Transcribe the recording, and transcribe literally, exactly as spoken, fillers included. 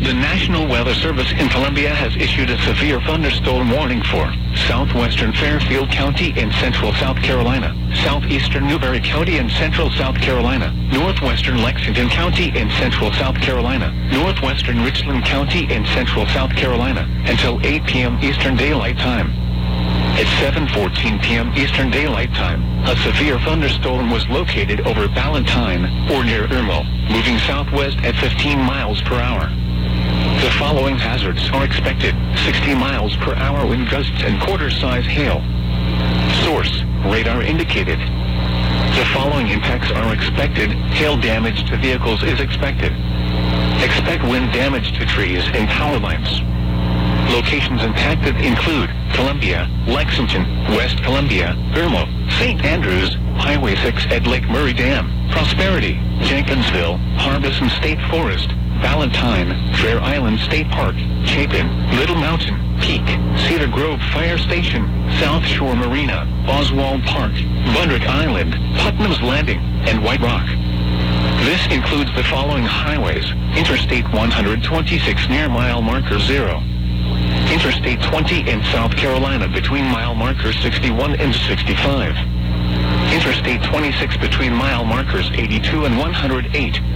The National Weather Service in Columbia has issued a severe thunderstorm warning for southwestern Fairfield County in central South Carolina, southeastern Newberry County in central South Carolina, northwestern Lexington County in central South Carolina, northwestern Richland County in central South Carolina, until eight p.m. Eastern Daylight Time. At seven fourteen p.m. Eastern Daylight Time, a severe thunderstorm was located over Ballantyne, or near Irmo, moving southwest at fifteen miles per hour. The following hazards are expected: sixty miles per hour wind gusts and quarter-size hail. Source: radar indicated. The following impacts are expected: hail damage to vehicles is expected. Expect wind damage to trees and power lines. Locations impacted include Columbia, Lexington, West Columbia, Irmo, Saint Andrews, Highway six at Lake Murray Dam, Prosperity, Jenkinsville, Harbison State Forest, Ballantyne, Fair Island State Park, Chapin, Little Mountain, Peak, Cedar Grove Fire Station, South Shore Marina, Oswald Park, Bundrick Island, Putnam's Landing, and White Rock. This includes the following highways: Interstate one twenty-six near mile marker zero. Interstate twenty in South Carolina between mile markers sixty-one and sixty-five. Interstate twenty-six between mile markers eighty-two and one hundred eight.